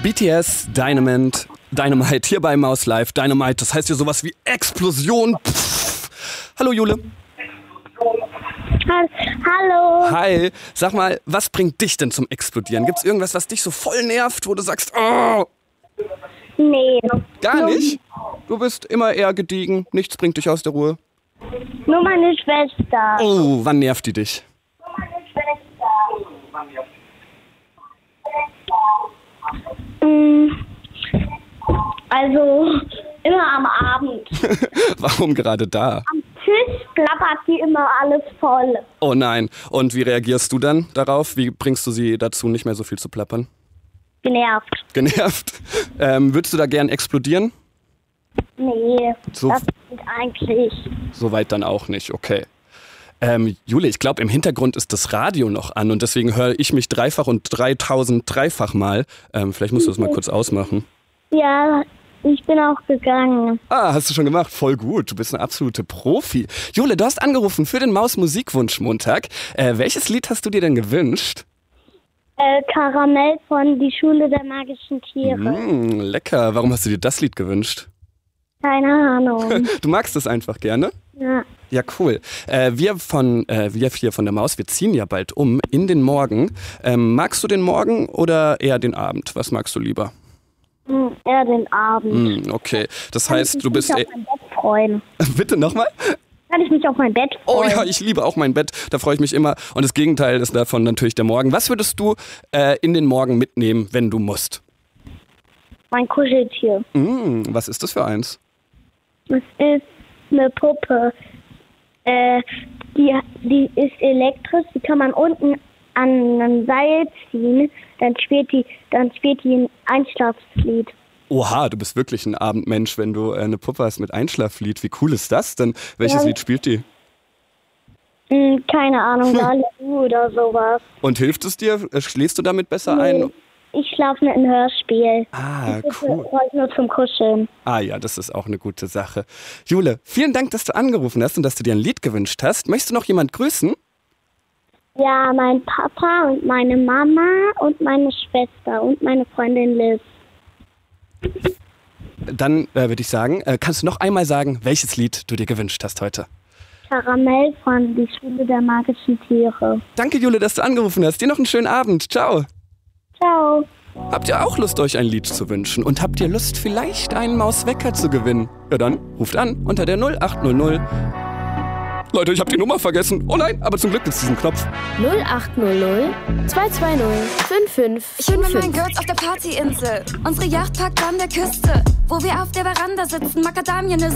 BTS, Dynamite, hier bei Maus Live. Dynamite, das heißt hier sowas wie Explosion. Pff. Hallo Jule. Hallo. Hi, sag mal, was bringt dich denn zum Explodieren? Gibt's irgendwas, was dich so voll nervt, wo du sagst, oh? Nee. Gar nicht? Du bist immer eher gediegen, nichts bringt dich aus der Ruhe. Nur meine Schwester. Oh, wann nervt die dich? Also immer am Abend. Warum gerade da? Am Tisch plappert sie immer alles voll. Oh nein. Und wie reagierst du dann darauf? Wie bringst du sie dazu, nicht mehr so viel zu plappern? Genervt. Genervt? Würdest du da gern explodieren? Nee, So- das geht eigentlich. Soweit dann auch nicht, okay. Jule, ich glaube, im Hintergrund ist das Radio noch an und deswegen höre ich mich dreifach und 3000 dreifach mal. Vielleicht musst du das mal kurz ausmachen. Ja, ich bin auch gegangen. Ah, hast du schon gemacht? Voll gut. Du bist eine absolute Profi. Jule, du hast angerufen für den Maus-Musikwunsch-Montag. Welches Lied hast du dir denn gewünscht? Karamell von Die Schule der magischen Tiere. Lecker. Warum hast du dir das Lied gewünscht? Keine Ahnung. Du magst es einfach gerne? Ja. Ja, cool. Wir hier von der Maus, wir ziehen ja bald um in den Morgen. Magst du den Morgen oder eher den Abend? Was magst du lieber? Eher den Abend. Okay, das heißt, du bist... Kann ich mich auf mein Bett freuen. Bitte nochmal? Kann ich mich auf mein Bett Oh freuen? ja, ich liebe auch mein Bett, da freue ich mich immer. Und das Gegenteil ist davon natürlich der Morgen. Was würdest du in den Morgen mitnehmen, wenn du musst? Mein Kuscheltier. Was ist das für eins? Das ist eine Puppe. Die ist elektrisch, die kann man unten an einem Seil ziehen, dann spielt die ein Einschlaflied. Oha, du bist wirklich ein Abendmensch, wenn du eine Puppe hast mit Einschlaflied. Wie cool ist das denn? Welches Lied spielt die? Keine Ahnung, Lalibu oder sowas. Und hilft es dir? Schläfst du damit besser ein? Ich schlafe mit einem Hörspiel. Ah, Das cool. brauche ich nur zum Kuscheln. Ah ja, das ist auch eine gute Sache. Jule, vielen Dank, dass du angerufen hast und dass du dir ein Lied gewünscht hast. Möchtest du noch jemand grüßen? Ja, mein Papa und meine Mama und meine Schwester und meine Freundin Liz. Dann würde ich sagen, kannst du noch einmal sagen, welches Lied du dir gewünscht hast heute? Karamell von Die Schule der magischen Tiere. Danke, Jule, dass du angerufen hast. Dir noch einen schönen Abend. Ciao. Ciao. Habt ihr auch Lust, euch ein Lied zu wünschen? Und habt ihr Lust, vielleicht einen Mauswecker zu gewinnen? Ja dann, ruft an unter der 0800. Leute, ich hab die Nummer vergessen. Oh nein, aber zum Glück gibt's diesen Knopf. 0800 220 5555. Ich bin mit meinen Girls auf der Partyinsel. Unsere Yacht parkt an der Küste, wo wir auf der Veranda sitzen, Macadamianüsse